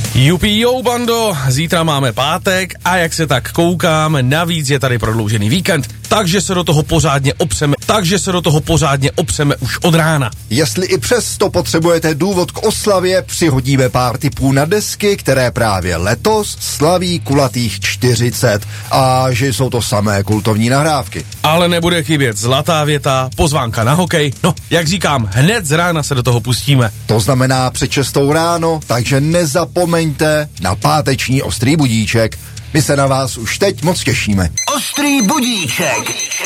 Jupi jo, bando, zítra máme pátek a jak se tak koukám, navíc je tady prodloužený víkend, takže se do toho pořádně opřeme už od rána. Jestli i přesto potřebujete důvod k oslavě, přihodíme pár tipů na desky, které právě letos slaví kulatých 40 a že jsou to samé kultovní nahrávky. Ale nebude chybět zlatá věta, pozvánka na hokej, no, jak říkám, hned z rána se do toho pustíme. To znamená před 6 ráno, takže nezapomeňte na páteční Ostrý budíček. My se na vás už teď moc těšíme. Ostrý budíček.